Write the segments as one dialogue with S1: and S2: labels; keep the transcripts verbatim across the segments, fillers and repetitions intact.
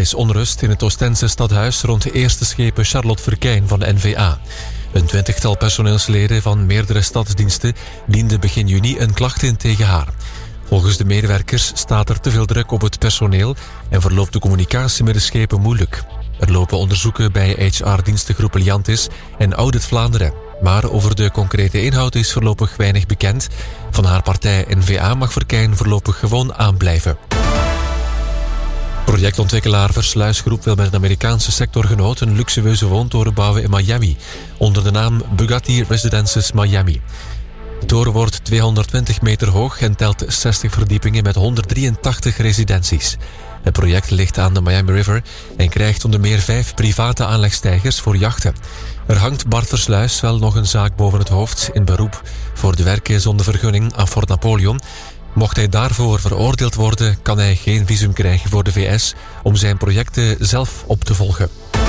S1: is onrust in het Oostense stadhuis rond de eerste schepen Charlotte Verkijn van de N V A. Een twintigtal personeelsleden van meerdere stadsdiensten dienden begin juni een klacht in tegen haar. Volgens de medewerkers staat er te veel druk op het personeel en verloopt de communicatie met de schepen moeilijk. Er lopen onderzoeken bij H R-dienstengroep Liantis en Audit Vlaanderen. Maar over de concrete inhoud is voorlopig weinig bekend. Van haar partij N V A mag Verkijn voorlopig gewoon aanblijven. Projectontwikkelaar Versluisgroep wil met een Amerikaanse sectorgenoot een luxueuze woontoren bouwen in Miami, onder de naam Bugatti Residences Miami. De toren wordt tweehonderdtwintig meter hoog en telt zestig verdiepingen met honderddrieëntachtig residenties. Het project ligt aan de Miami River en krijgt onder meer vijf private aanlegstijgers voor jachten. Er hangt Bart Versluis wel nog een zaak boven het hoofd in beroep voor de werken zonder vergunning aan Fort Napoleon. Mocht hij daarvoor veroordeeld worden, kan hij geen visum krijgen voor de V S om zijn projecten zelf op te volgen.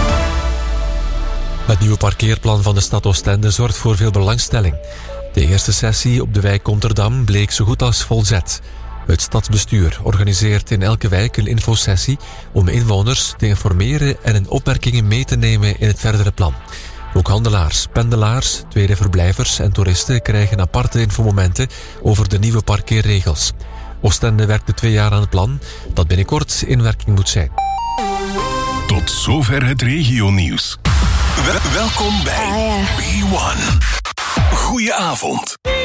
S1: Het nieuwe parkeerplan van de stad Oostende zorgt voor veel belangstelling. De eerste sessie op de wijk Konterdam bleek zo goed als volzet. Het stadsbestuur organiseert in elke wijk een infosessie om inwoners te informeren en hun opmerkingen mee te nemen in het verdere plan. Ook handelaars, pendelaars, tweede verblijvers en toeristen krijgen aparte infomomenten over de nieuwe parkeerregels. Oostende werkte twee jaar aan het plan dat binnenkort in werking moet zijn.
S2: Tot zover het regionieuws. Wel- welkom bij
S3: Ah, ja.
S2: B one. Goeie avond.